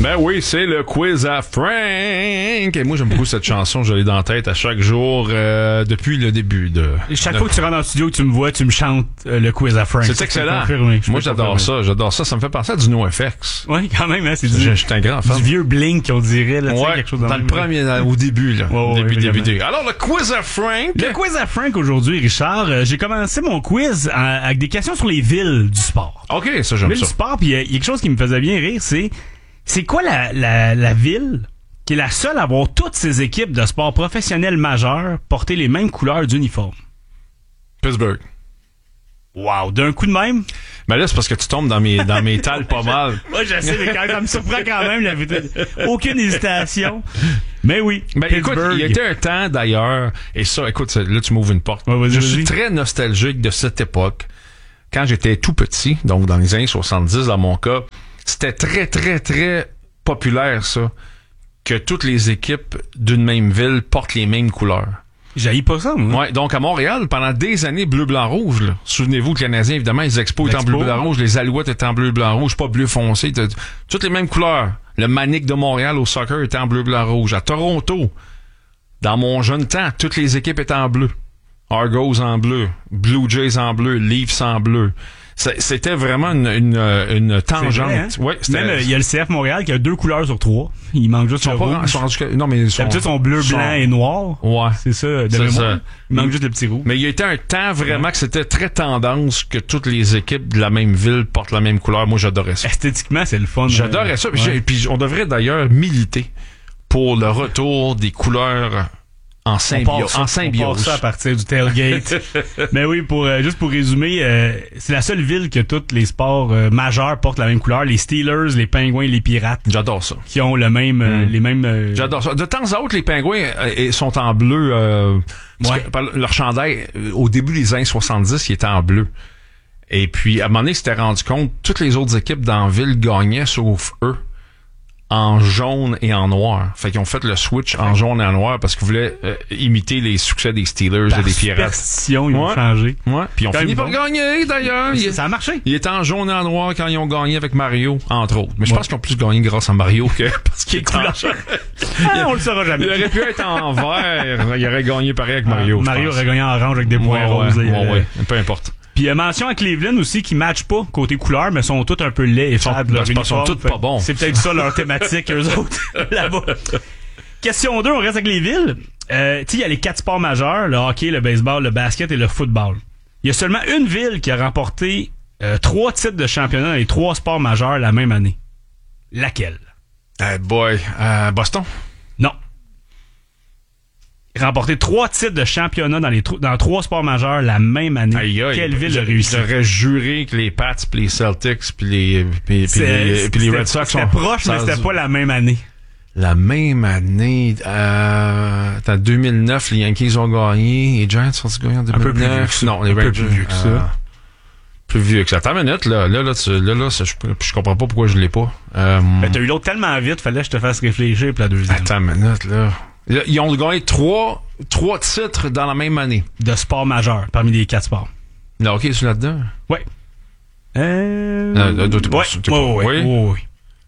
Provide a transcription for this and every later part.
Ben oui, c'est le quiz à Frank. Et moi, j'aime beaucoup cette chanson. Je l'ai dans la tête à chaque jour depuis le début de... Chaque fois que tu rentres dans le studio, tu me vois, tu me chantes le quiz à Frank. C'est excellent. Moi, j'adore ça. Ça me fait penser à du NoFX. Oui, quand même, hein. C'est Je suis un grand fan. Du vieux Blink, on dirait, là. Ouais, quelque chose dans le premier, au début, là. Début. Alors, le quiz à Frank. Le quiz à Frank aujourd'hui, Richard. J'ai commencé mon quiz avec des questions sur les villes du sport. OK, ça, j'aime ça. Villes du sport, puis il y a quelque chose qui me faisait bien rire, c'est quoi la ville qui est la seule à avoir toutes ses équipes de sport professionnels majeurs porter les mêmes couleurs d'uniforme? Pittsburgh. Wow, d'un coup de même? Ben là, c'est parce que tu tombes dans mes tales pas mal. Moi, je sais, mais ça me surprend quand même. Aucune hésitation. Mais oui, ben, écoute, il y a été un temps, d'ailleurs, et ça, écoute, là, tu m'ouvres une porte. Ouais, je suis très nostalgique de cette époque. Quand j'étais tout petit, donc dans les années 70, dans mon cas, c'était très, très, très populaire, ça, que toutes les équipes d'une même ville portent les mêmes couleurs. J'haïs pas ça, moi. Ouais, donc à Montréal, pendant des années, bleu, blanc, rouge, là. Souvenez-vous, le Canadien, évidemment, les Expos étaient en bleu, blanc, rouge, les Alouettes étaient en bleu, blanc, rouge, pas bleu foncé, toutes les mêmes couleurs. Le Manic de Montréal au soccer était en bleu, blanc, rouge. À Toronto, dans mon jeune temps, toutes les équipes étaient en bleu. Argos en bleu, Blue Jays en bleu, Leafs en bleu. C'était vraiment une tangente. Vrai, hein? Ouais, même il y a le CF Montréal qui a 2 couleurs sur 3. Il manque juste le rouge. Non, mais d'habitude, sont bleu, blanc et noir. Ouais. C'est ça, de mémoire. Il manque juste le petit rouge. Mais il y a été un temps vraiment que c'était très tendance que toutes les équipes de la même ville portent la même couleur. Moi, j'adorais ça. Esthétiquement, c'est le fun. J'adorais ça. Puis on devrait d'ailleurs militer pour le retour des couleurs en symbiose. On part ça à partir du tailgate. Mais oui, juste pour résumer, c'est la seule ville que tous les sports majeurs portent la même couleur. Les Steelers, les Pingouins, les Pirates. J'adore ça. Qui ont les mêmes. J'adore ça. De temps à autre, les Pingouins sont en bleu. Leur chandail, au début des années 70, il était en bleu. Et puis, à un moment donné, ils s'étaient rendu compte, toutes les autres équipes dans la ville gagnaient, sauf eux, en jaune et en noir. Fait qu'ils ont fait le switch en jaune et en noir parce qu'ils voulaient imiter les succès des Steelers et des Pirates. Superstition, ils ont changé. Ouais. Puis ils ont fini par gagner, d'ailleurs. Ça a marché. Il était en jaune et en noir quand ils ont gagné avec Mario, entre autres. Mais je pense qu'ils ont plus gagné grâce à Mario que parce qu'il est en jaune. On le saura jamais. Il aurait pu être en vert. Il aurait gagné pareil avec Mario. Mario aurait gagné en orange avec des points roses. Ouais. Peu importe. Puis mention à Cleveland aussi qui matchent pas côté couleur, mais sont tous un peu laids et fades. Ils sont tous pas bons. C'est peut-être ça leur thématique, eux autres, là-bas. Question 2, on reste avec les villes. Tu sais, il y a les 4 sports majeurs, le hockey, le baseball, le basket et le football. Il y a seulement une ville qui a remporté 3 titres de championnat dans les 3 sports majeurs la même année. Laquelle? Boston? Non. Remporté 3 titres de championnat dans 3 sports majeurs la même année. Aïe, quelle ville a réussi? J'aurais juré que les Pats, puis les Celtics, puis les Red Sox sont... C'était proche, mais c'était pas la même année. La même année... en 2009, les Yankees ont gagné. Les Giants ont gagné en 2009. Un peu plus vieux que ça. Non, les Rangers... plus vieux que ça. Plus vieux que ça. Attends une minute, là, je comprends pas pourquoi je l'ai pas. Ben, t'as eu l'autre tellement vite, fallait que je te fasse réfléchir pour la deuxième. Attends une minute, là. Ils ont gagné 3 titres dans la même année. De sport majeur, parmi les 4 sports. Là, OK, c'est là-dedans? Oui. Oui.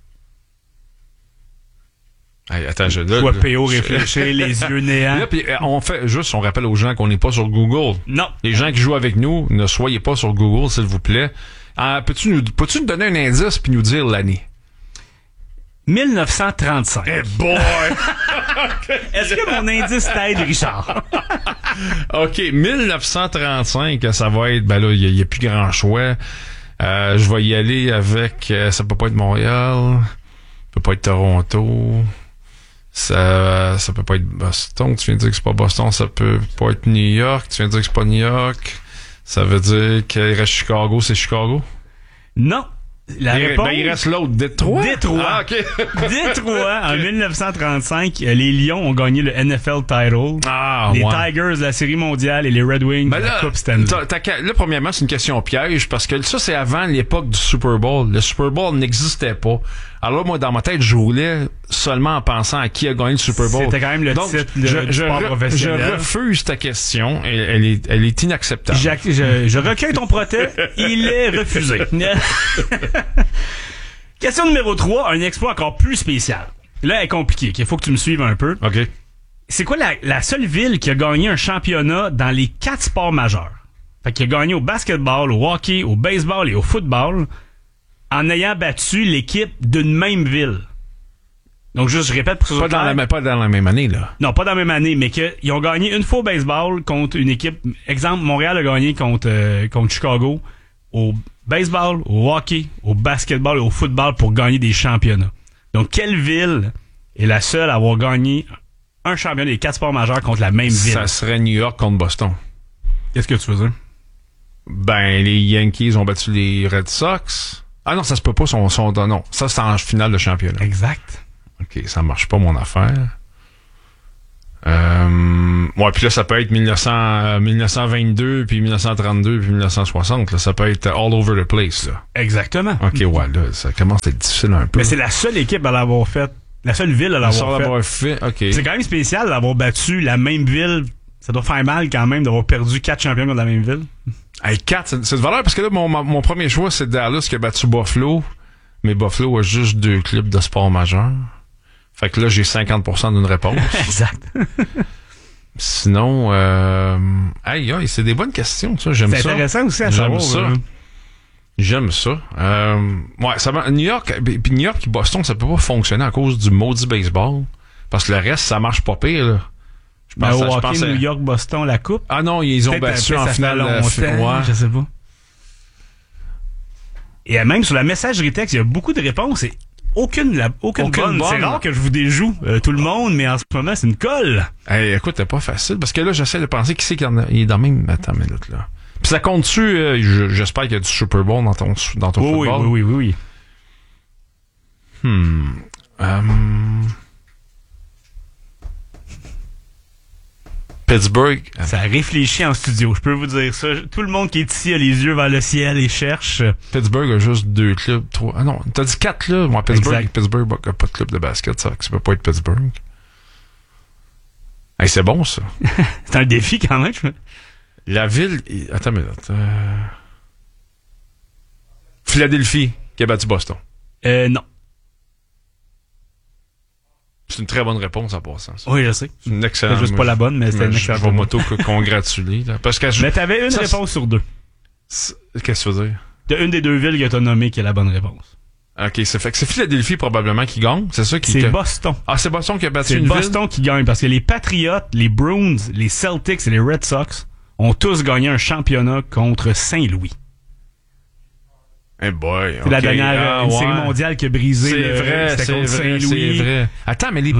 Hey, attends, je vois PO réfléchir, les yeux néants. Là, puis on rappelle aux gens qu'on n'est pas sur Google. Non. Les gens qui jouent avec nous, ne soyez pas sur Google, s'il vous plaît. Peux-tu nous donner un indice puis nous dire l'année? 1935. Hey boy! Est-ce que mon indice t'aide, Richard? OK, 1935, ça va être... Ben là, il y a plus grand choix. Je vais y aller avec... ça peut pas être Montréal. Ça peut pas être Toronto. Ça peut pas être Boston. Tu viens de dire que c'est pas Boston. Ça peut pas être New York. Tu viens de dire que c'est pas New York. Ça veut dire qu'il reste Chicago. C'est Chicago? Non. La réponse, il reste l'autre, Détroit. Ah, OK. Détroit, en 1935, les Lions ont gagné le NFL title. Les Tigers, la Série mondiale et les Red Wings, la Coupe Stanley. Là, premièrement, c'est une question piège parce que ça, c'est avant l'époque du Super Bowl. Le Super Bowl n'existait pas. Alors moi, dans ma tête, je roulais seulement en pensant à qui a gagné le Super Bowl. C'était quand même le titre du sport professionnel. Je refuse ta question. Elle est inacceptable. Je recueille ton protest. Il est refusé. Question numéro 3, un exploit encore plus spécial. Là, elle est compliquée. Il faut que tu me suives un peu. OK. C'est quoi la seule ville qui a gagné un championnat dans les 4 sports majeurs? Fait qu'il a gagné au basketball, au hockey, au baseball et au football en ayant battu l'équipe d'une même ville. Donc, juste, je répète pour que ce soit clair. Pas dans la même année, là. Non, pas dans la même année, mais qu'ils ont gagné une fois au baseball contre une équipe. Exemple, Montréal a gagné contre Chicago au baseball, au hockey, au basketball et au football pour gagner des championnats. Donc, quelle ville est la seule à avoir gagné un championnat des 4 sports majeurs contre la même ville? Ça serait New York contre Boston. Qu'est-ce que tu veux dire? Ben, les Yankees ont battu les Red Sox. Ah non, ça se peut pas, non. Ça, c'est en finale de championnat. Exact. OK, ça marche pas, mon affaire. Ouais, puis là, ça peut être 1922, puis 1932, puis 1960. Là, ça peut être all over the place, là. Exactement. OK, ouais, là, ça commence à être difficile un peu. Mais c'est la seule équipe à l'avoir fait. La seule ville à l'avoir fait. OK. C'est quand même spécial d'avoir battu la même ville. Ça doit faire mal quand même d'avoir perdu 4 champions contre la même ville. Hey, 4, c'est de valeur parce que là, mon premier choix, c'est Dallas qui a battu Buffalo. Mais Buffalo a juste 2 clubs de sport majeur. Fait que là, j'ai 50% d'une réponse. Exact. Sinon, c'est des bonnes questions, ça. J'aime ça. C'est intéressant aussi à savoir. J'aime ça. Ouais, ça va. New York et Boston, ça peut pas fonctionner à cause du maudit baseball. Parce que le reste, ça marche pas pire, là. Au hockey, New York, Boston, la coupe. Ah non, ils ont battu en finale. Ouais. Je sais pas. Et même sur la messagerie texte, il y a beaucoup de réponses et aucune bonne. C'est rare que je vous déjoue tout le monde, mais en ce moment, c'est une colle. Hey, écoute, c'est pas facile, parce que là, j'essaie de penser qui c'est qu'il y en a. Il est dans même... Attends une minute, là. Puis ça compte-tu, j'espère qu'il y a du Super Bowl dans ton football? Oui. Pittsburgh. Ça réfléchit en studio, je peux vous dire ça. Tout le monde qui est ici a les yeux vers le ciel et cherche. Pittsburgh a juste 2 clubs, 3. Ah non, t'as dit 4 clubs. Moi, Pittsburgh a pas de club de basket, ça peut pas être Pittsburgh. Hey, c'est bon, ça. C'est un défi quand même. La ville... Attends une minute. Philadelphie qui a battu Boston. Non. C'est une très bonne réponse en passant. Ça. Oui, je sais. C'est une excellente. C'est juste pas la bonne, mais c'était une excellente. Je vais m'auto-congratuler. Parce que mais t'avais une réponse sur 2. Qu'est-ce que tu veux dire? T'as une des 2 villes que t'as nommées qui est la bonne réponse. OK, c'est fait que c'est Philadelphie probablement qui gagne. C'est ça qui... C'est Boston. Ah, c'est Boston qui a battu une ville? C'est Boston qui gagne parce que les Patriots, les Bruins, les Celtics et les Red Sox ont tous gagné un championnat contre Saint-Louis. Hey boy, c'est la dernière série mondiale qui a brisé. C'est vrai. Attends, mais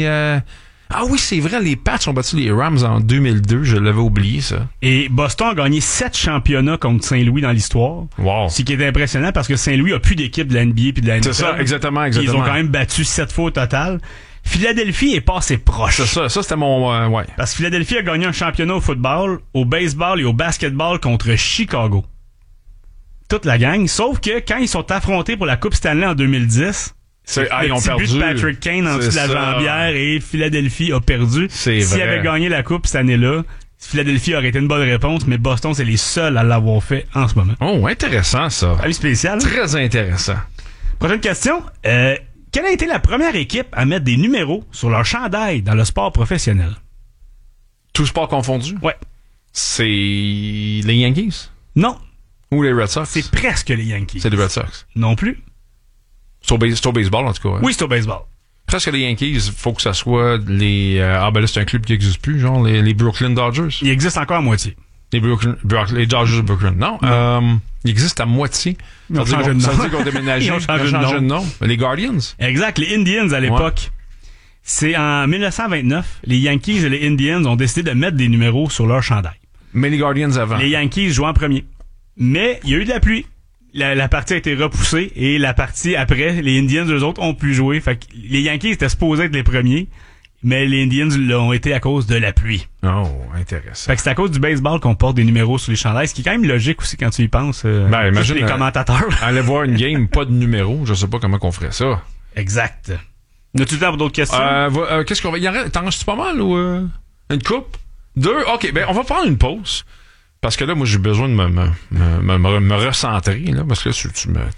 ah oui, c'est vrai, les Pats ont battu les Rams en 2002, je l'avais oublié ça. Et Boston a gagné 7 championnats contre Saint-Louis dans l'histoire. Wow. Ce qui est impressionnant parce que Saint-Louis a plus d'équipe de la NBA puis de la NFL. C'est ça, exactement. Ils ont quand même battu 7 fois au total. Philadelphie est passé proche. C'est ça c'était mon... ouais. Parce que Philadelphie a gagné un championnat au football, au baseball et au basketball contre Chicago. Toute la gang, sauf que quand ils sont affrontés pour la Coupe Stanley en 2010, ils ont perdu. But de Patrick Kane en dessous de la jambière et Philadelphie a perdu. S'ils avaient gagné la Coupe cette année-là, Philadelphie aurait été une bonne réponse, mais Boston, c'est les seuls à l'avoir fait en ce moment. Oh, intéressant ça. Ah oui, spécial. Très intéressant. Prochaine question. Quelle a été la première équipe à mettre des numéros sur leur chandail dans le sport professionnel? Tout sport confondu? Ouais. C'est les Yankees? Non. Ou les Red Sox? C'est presque les Yankees. C'est les Red Sox? Non plus. C'est au baseball, en tout cas. Hein? Oui, c'est au baseball. Presque les Yankees, il faut que ça soit les... ben là, c'est un club qui n'existe plus, genre les Brooklyn Dodgers. Il existe encore à moitié. Les Dodgers de Brooklyn. Non. Il existe à moitié. Ils ont changé de nom. Ça veut dire qu'on déménageait. Ils ont changé de nom. Les Guardians. Exact. Les Indians, à l'époque. Ouais. C'est en 1929, les Yankees et les Indians ont décidé de mettre des numéros sur leur chandail. Mais les Guardians avant. Les Yankees jouaient en premier. Mais il y a eu de la pluie. La partie a été repoussée et la partie après, les Indians, eux autres, ont pu jouer. Fait que les Yankees étaient supposés être les premiers, mais les Indians l'ont été à cause de la pluie. Oh, intéressant. Fait que c'est à cause du baseball qu'on porte des numéros sur les chandails, ce qui est quand même logique aussi quand tu y penses. Ben, imagine les commentateurs. Aller voir une game, pas de numéro, je sais pas comment qu'on ferait ça. Exact. As-tu le temps pour d'autres questions? Qu'est-ce qu'on va... T'en restes pas mal ou... Une coupe? 2? OK, ben on va prendre une pause. Parce que là, moi, j'ai besoin de me recentrer, là, parce que là,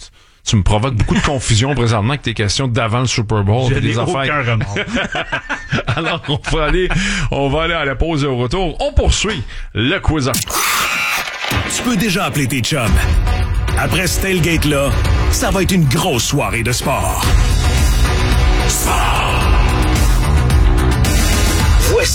Tu me provoques beaucoup de confusion présentement avec tes questions d'avant le Super Bowl. Je n'ai des affaires. aucun remords. Alors, on va aller à la pause et au retour. On poursuit le quiz. Tu peux déjà appeler tes chums. Après ce tailgate-là, ça va être une grosse soirée de sport. Sport!